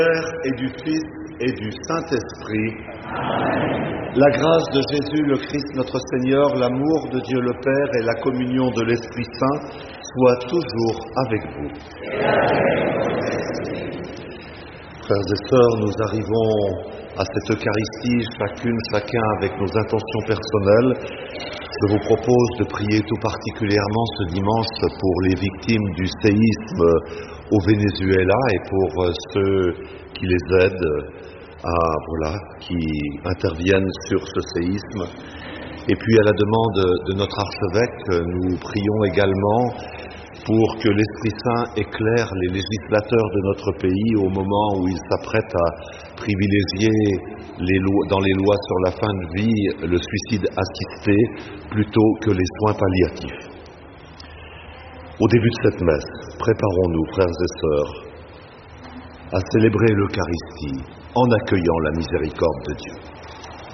Père et du Fils et du Saint-Esprit. La grâce de Jésus le Christ notre Seigneur, l'amour de Dieu le Père et la communion de l'Esprit Saint soient toujours avec vous. Frères et sœurs, nous arrivons à cette Eucharistie, chacun avec nos intentions personnelles. Je vous propose de prier tout particulièrement ce dimanche pour les victimes du séisme au Venezuela et pour ceux qui les aident, qui interviennent sur ce séisme. Et puis à la demande de notre archevêque, nous prions également pour que l'Esprit Saint éclaire les législateurs de notre pays au moment où ils s'apprêtent à privilégier dans les lois sur la fin de vie le suicide assisté plutôt que les soins palliatifs. Au début de cette messe, préparons-nous, frères et sœurs, à célébrer l'Eucharistie en accueillant la miséricorde de Dieu.